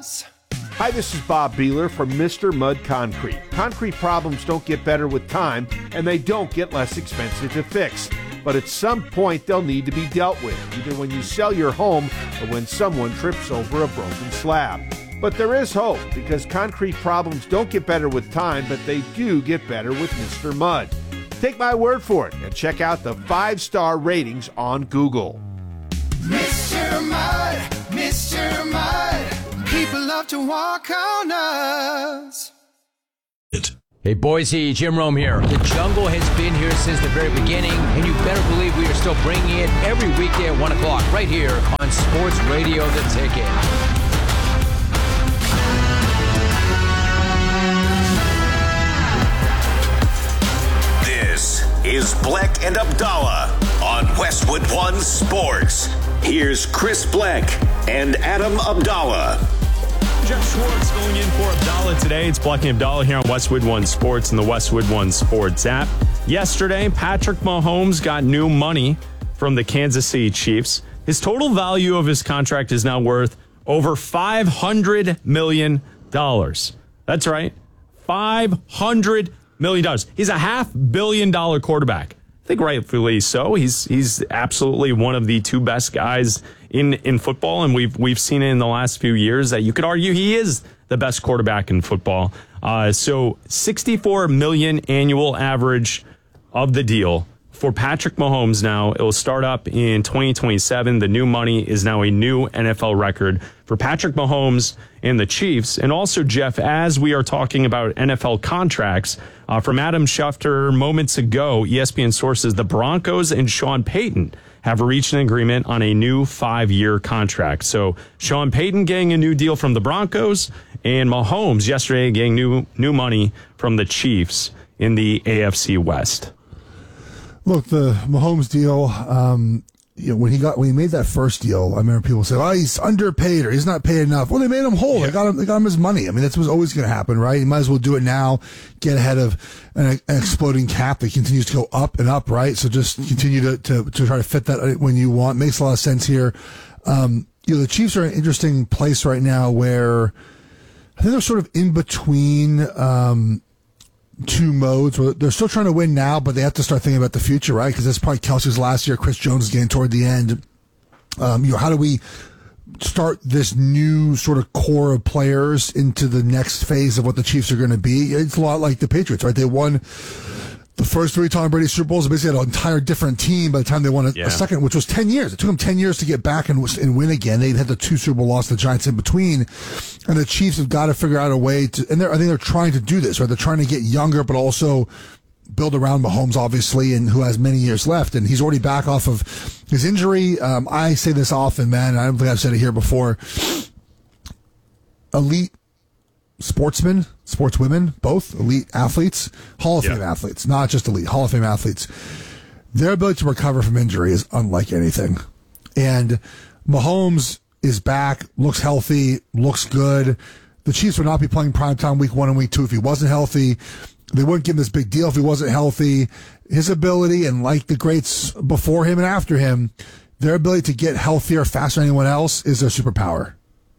Hi, this is Bob Beeler from Mr. Mud Concrete. Concrete problems don't get better with time, and they don't get less expensive to fix. But at some point, they'll need to be dealt with, either when you sell your home or when someone trips over a broken slab. But there is hope, because concrete problems don't get better with time, but they do get better with Mr. Mud. Take my word for it and check out the 5-star ratings on Google. Mr. Mud, Mr. Mud. People love to walk on us. Hey, Boise, Jim Rome here. The Jungle has been here since the very beginning, and you better believe we are still bringing it every weekday at 1 o'clock right here on Sports Radio The Ticket. This is Bleck and Abdallah on Westwood One Sports. Here's Chris Bleck and Adam Abdallah. Jeff Schwartz filling in for Abdallah today. It's Bleck and Abdallah here on Westwood One Sports and the Westwood One Sports app. Yesterday, Patrick Mahomes got new money from the Kansas City Chiefs. His total value of his contract is now worth over $500 million. That's right, $500 million. He's a $500 million quarterback. I think rightfully so. He's absolutely one of the two best guys in football, and we've seen it in the last few years that you could argue he is the best quarterback in football. So $64 million annual average of the deal for Patrick Mahomes. Now it will start up in 2027. The new money is now a new NFL record for Patrick Mahomes and the Chiefs. And also, Jeff, as we are talking about NFL contracts, from Adam Schefter moments ago, ESPN sources, the Broncos and Sean Payton have reached an agreement on a new 5-year contract. So Sean Payton getting a new deal from the Broncos, and Mahomes yesterday getting new money from the Chiefs in the AFC West. Look, the Mahomes deal, when he made that first deal, I remember people saying, "Oh, he's underpaid or he's not paid enough." Well, they made him whole. They got him his money. I mean, that's what's always going to happen, right? You might as well do it now, get ahead of an exploding cap that continues to go up and up, right? So just continue to try to fit that when you want. Makes a lot of sense here. The Chiefs are in an interesting place right now where I think they're sort of in between two modes where they're still trying to win now, but they have to start thinking about the future, right? Because that's probably Kelsey's last year. Chris Jones is getting toward the end. How do we start this new sort of core of players into the next phase of what the Chiefs are going to be? It's a lot like the Patriots, right? They won the first 3 Tom Brady Super Bowls. They basically had an entire different team by the time they won a second, which was 10 years. It took them 10 years to get back and win again. They had the 2 Super Bowl losses, the Giants in between. And the Chiefs have got to figure out a way to, and I think they're trying to do this, right? They're trying to get younger, but also build around Mahomes, obviously, and who has many years left. And he's already back off of his injury. I say this often, man. I don't think I've said it here before. Elite sportsmen, sportswomen, both elite athletes, Hall of Fame athletes, not just elite, Hall of Fame athletes. Their ability to recover from injury is unlike anything. And Mahomes is back, looks healthy, looks good. The Chiefs would not be playing primetime week 1 and week 2 if he wasn't healthy. They wouldn't give him this big deal if he wasn't healthy. His ability, and like the greats before him and after him, their ability to get healthier faster than anyone else is their superpower.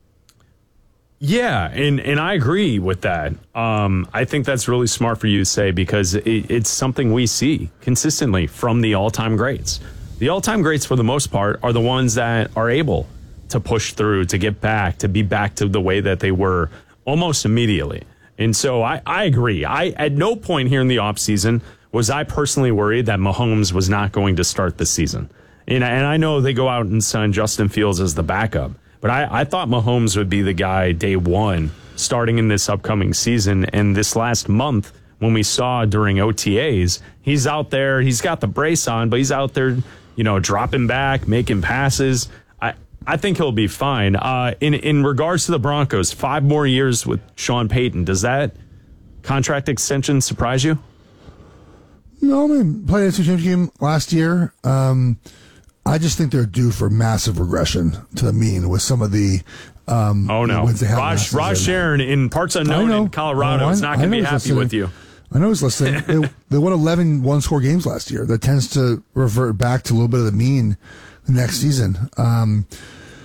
Yeah, and I agree with that. I think that's really smart for you to say because it's something we see consistently from the all-time greats. The all-time greats, for the most part, are the ones that are able to push through, to get back, to be back to the way that they were almost immediately. And so I agree. At no point here in the offseason was I personally worried that Mahomes was not going to start the season. And I know they go out and sign Justin Fields as the backup. But I thought Mahomes would be the guy day one starting in this upcoming season. And this last month, when we saw during OTAs, he's out there, he's got the brace on, but he's out there, dropping back, making passes. I think he'll be fine. In regards to the Broncos, 5 more years with Sean Payton, does that contract extension surprise you? No, I mean, played a championship game last year. I just think they're due for massive regression to the mean with some of the wins they have. Raj Sharon in parts unknown in Colorado is not going to be happy with you. I know he's listening. They won 11 one-score games last year. That tends to revert back to a little bit of the mean the next season.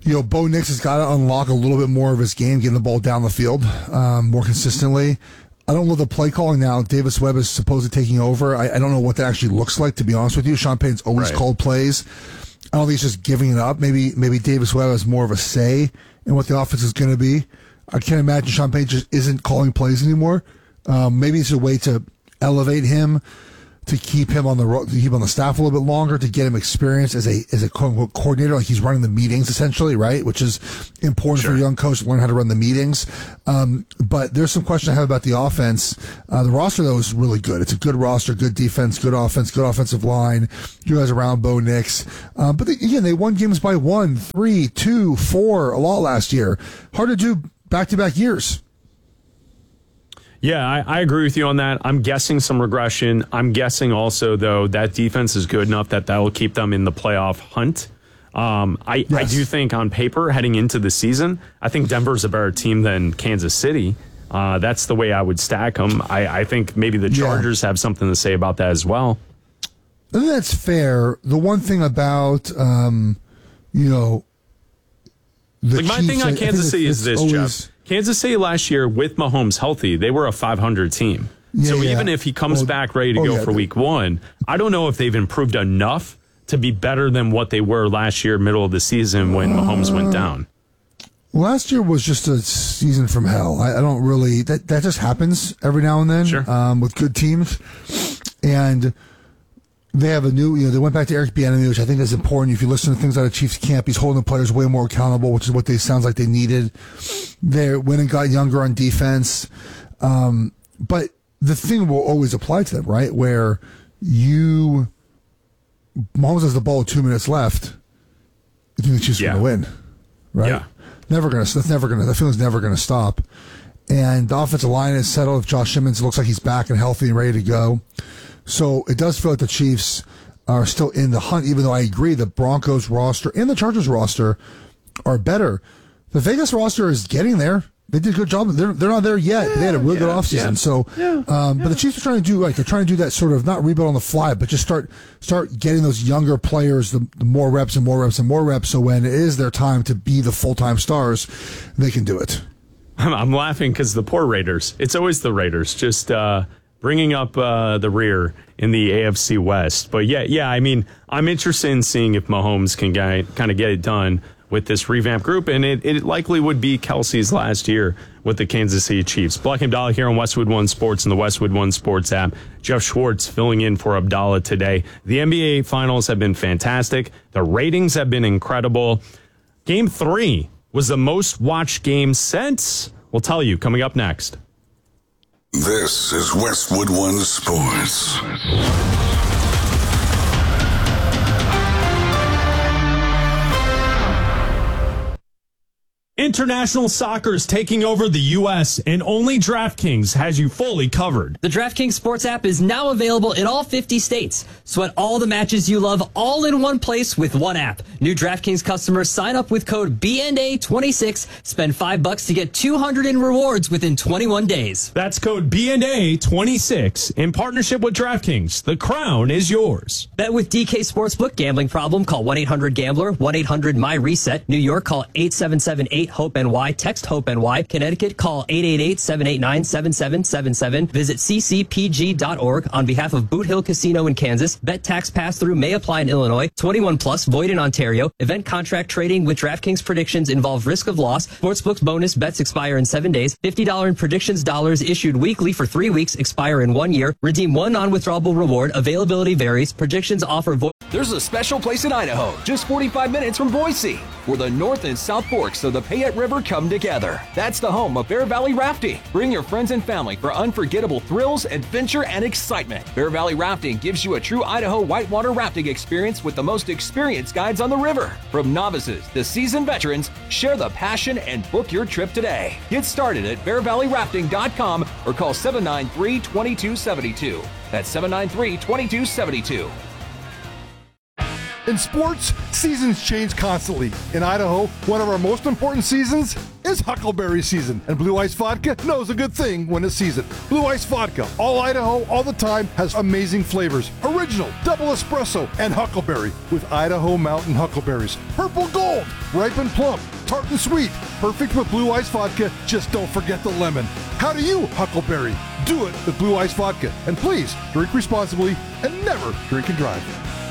Bo Nix has got to unlock a little bit more of his game, getting the ball down the field more consistently. I don't know the play calling now. Davis Webb is supposedly taking over. I don't know what that actually looks like, to be honest with you. Sean Payton's always called plays. I don't think he's just giving it up. Maybe Davis Webb has more of a say in what the offense is going to be. I can't imagine Sean Payton just isn't calling plays anymore. Maybe it's a way to elevate him, to keep him on the staff a little bit longer, to get him experience as a quote unquote coordinator, like he's running the meetings essentially, right? Which is important for a young coach to learn how to run the meetings. But there's some question I have about the offense. The roster though is really good. It's a good roster, good defense, good offense, good offensive line. You guys around Bo Nix. But they won games by 1, 3, 2, 4 a lot last year. Hard to do back-to-back years. Yeah, I agree with you on that. I'm guessing some regression. I'm guessing also, though, that defense is good enough that will keep them in the playoff hunt. I do think on paper, heading into the season, I think Denver's a better team than Kansas City. That's the way I would stack them. I think maybe the Chargers have something to say about that as well. I think that's fair. The one thing about, the my thing on Kansas City is this, Jeff. Kansas City last year, with Mahomes healthy, they were a 500 team. Even if he comes back ready to go for week 1, I don't know if they've improved enough to be better than what they were last year, middle of the season, when Mahomes went down. Last year was just a season from hell. I don't really... That just happens every now and then with good teams. And they have a new... they went back to Eric Bieniemy, which I think is important. If you listen to things out of Chiefs camp, he's holding the players way more accountable, which is what they sounds like they needed. They went and got younger on defense. But the thing will always apply to them, right? Where Mahomes has the ball with 2 minutes left. You think the Chiefs are going to win, right? Yeah. That feeling's never going to stop. And the offensive line is settled. If Josh Simmons looks like he's back and healthy and ready to go. So it does feel like the Chiefs are still in the hunt, even though I agree the Broncos roster and the Chargers roster are better. The Vegas roster is getting there. They did a good job. They're not there yet. They had a really good offseason. So, but the Chiefs are trying to do that sort of, not rebuild on the fly, but just start getting those younger players the more reps and more reps and more reps. So when it is their time to be the full-time stars, they can do it. I'm laughing because the poor Raiders. It's always the Raiders. Just bringing up the rear in the AFC West. But I mean, I'm interested in seeing if Mahomes can kind of get it done with this revamped group, and it likely would be Kelsey's last year with the Kansas City Chiefs. Black and Abdallah here on Westwood One Sports and the Westwood One Sports app. Jeff Schwartz filling in for Abdallah today. The NBA Finals have been fantastic. The ratings have been incredible. Game 3 was the most watched game since. We'll tell you coming up next. This is Westwood One Sports. International soccer is taking over the U.S., and only DraftKings has you fully covered. The DraftKings Sports app is now available in all 50 states. Sweat all the matches you love all in one place with one app. New DraftKings customers sign up with code BNA26, spend $5 to get $200 in rewards within 21 days. That's code BNA26 in partnership with DraftKings. The crown is yours. Bet with DK Sportsbook. Gambling problem? Call 1-800-GAMBLER, 1-800-MY-RESET. New York, call 877-8-HOPE-NY. Text HOPE-NY. Connecticut, call 888-789-7777. Visit ccpg.org. On behalf of Boot Hill Casino in Kansas, bet tax pass-through may apply in Illinois. 21 plus, void in Ontario. Event contract trading with DraftKings predictions involve risk of loss. Sportsbook's bonus bets expire in 7 days. $50 in predictions dollars issued weekly for 3 weeks, expire in 1 year. Redeem one non-withdrawable reward. Availability varies. Predictions offer void. There's a special place in Idaho, just 45 minutes from Boise, where the North and South Forks of the Payette River come together. That's the home of Bear Valley Rafting. Bring your friends and family for unforgettable thrills, adventure, and excitement. Bear Valley Rafting gives you a true Idaho whitewater rafting experience with the most experienced guides on the river. From novices to seasoned veterans, share the passion and book your trip today. Get started at bearvalleyrafting.com or call 793-2272. That's 793-2272. In sports, seasons change constantly. In Idaho, one of our most important seasons is Huckleberry season, and Blue Ice Vodka knows a good thing when it's season. Blue Ice Vodka, all Idaho, all the time, has amazing flavors. Original, double espresso, and Huckleberry with Idaho Mountain Huckleberries. Purple Gold, ripe and plump, tart and sweet. Perfect with Blue Ice Vodka, just don't forget the lemon. How do you Huckleberry? Do it with Blue Ice Vodka. And please, drink responsibly and never drink and drive.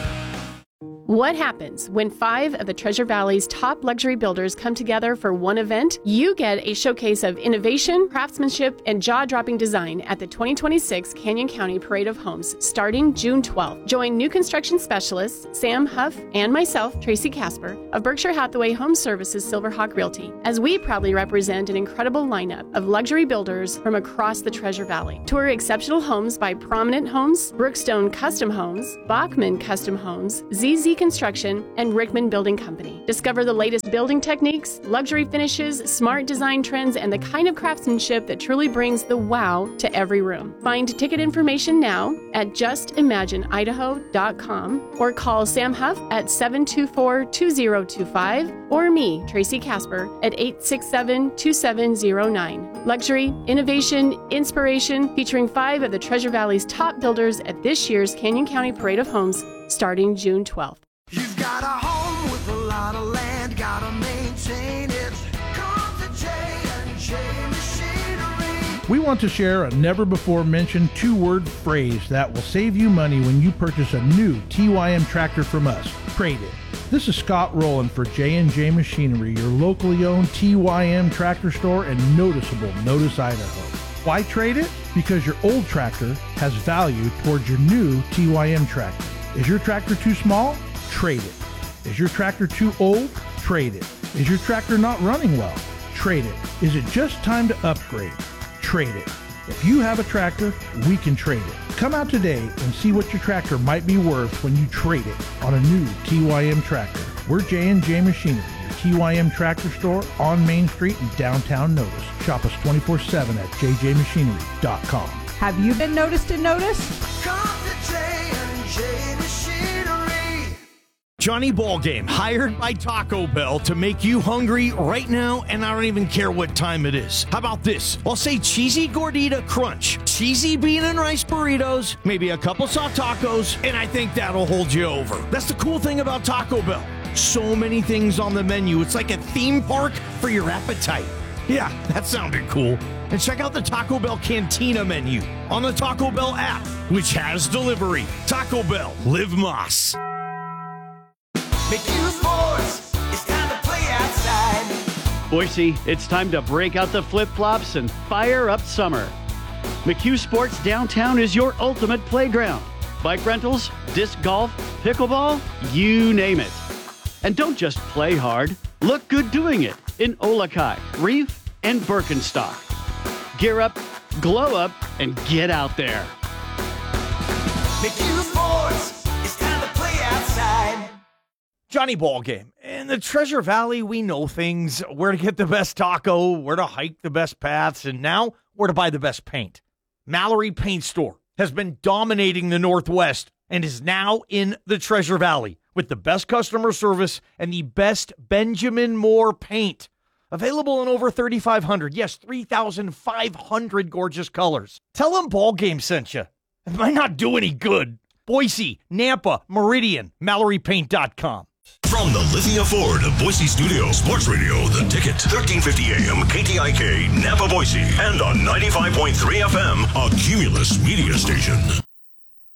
What happens when 5 of the Treasure Valley's top luxury builders come together for one event? You get a showcase of innovation, craftsmanship, and jaw-dropping design at the 2026 Canyon County Parade of Homes starting June 12th. Join new construction specialists Sam Huff and myself, Tracy Casper, of Berkshire Hathaway Home Services Silverhawk Realty, as we proudly represent an incredible lineup of luxury builders from across the Treasure Valley. Tour exceptional homes by Prominent Homes, Brookstone Custom Homes, Bachman Custom Homes, ZZ Construction, and Rickman Building Company. Discover the latest building techniques, luxury finishes, smart design trends, and the kind of craftsmanship that truly brings the wow to every room. Find ticket information now at justimagineidaho.com or call Sam Huff at 724-2025 or me, Tracy Casper, at 867-2709. Luxury, innovation, inspiration, featuring 5 of the Treasure Valley's top builders at this year's Canyon County Parade of Homes starting June 12th. You've got a home with a lot of land, gotta maintain it. Come to J&J Machinery. We want to share a never-before-mentioned 2-word phrase that will save you money when you purchase a new TYM tractor from us. Trade it. This is Scott Rowland for J&J Machinery, your locally owned TYM tractor store in noticeable Notice, Idaho. Why trade it? Because your old tractor has value towards your new TYM tractor. Is your tractor too small? Trade it. Is your tractor too old? Trade it. Is your tractor not running well? Trade it. Is it just time to upgrade? Trade it. If you have a tractor, we can trade it. Come out today and see what your tractor might be worth when you trade it on a new TYM tractor. We're J&J Machinery, your TYM tractor store on Main Street in downtown Notice. Shop us 24/7 at jjmachinery.com. Have you been noticed in Notice? Come to J&J Machinery. Johnny Ballgame, hired by Taco Bell to make you hungry right now, and I don't even care what time it is. How about this? I'll say cheesy gordita crunch, cheesy bean and rice burritos, maybe a couple soft tacos, and I think that'll hold you over. That's the cool thing about Taco Bell. So many things on the menu. It's like a theme park for your appetite. Yeah, that sounded cool. And check out the Taco Bell Cantina menu on the Taco Bell app, which has delivery. Taco Bell, live Moss. McHugh Sports, it's time to play outside. Boise, it's time to break out the flip-flops and fire up summer. McHugh Sports Downtown is your ultimate playground. Bike rentals, disc golf, pickleball, you name it. And don't just play hard. Look good doing it in Olakai, Reef, and Birkenstock. Gear up, glow up, and get out there. McHugh Sports, it's time to play outside. Johnny Ballgame. In the Treasure Valley, we know things. Where to get the best taco, where to hike the best paths, and now where to buy the best paint. Mallory Paint Store has been dominating the Northwest and is now in the Treasure Valley with the best customer service and the best Benjamin Moore paint. Available in over 3,500, yes, 3,500 gorgeous colors. Tell them Ballgame sent you. It might not do any good. Boise, Nampa, Meridian, MalloryPaint.com. From the Lithia Ford of Boise Studio, Sports Radio, The Ticket, 1350 AM, KTIK, Napa, Boise, and on 95.3 FM, a Cumulus media station.